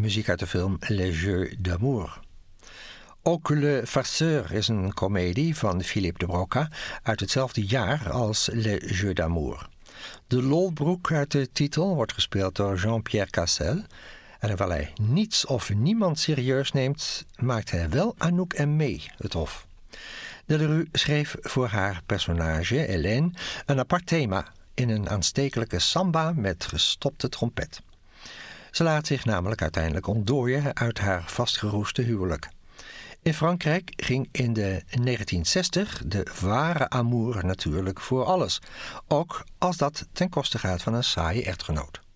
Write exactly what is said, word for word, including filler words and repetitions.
muziek uit de film Les Jeux d'amour. Ook Le Farceur is een komedie van Philippe de Broca uit hetzelfde jaar als Les Jeux d'amour. De lolbroek uit de titel wordt gespeeld door Jean-Pierre Cassel. En hoewel hij niets of niemand serieus neemt, maakt hij wel Anouk en mee het hof. Delerue schreef voor haar personage, Hélène, een apart thema in een aanstekelijke samba met gestopte trompet. Ze laat zich namelijk uiteindelijk ontdooien uit haar vastgeroeste huwelijk. In Frankrijk ging in de negentien zestig de ware amour natuurlijk voor alles, ook als dat ten koste gaat van een saaie echtgenoot.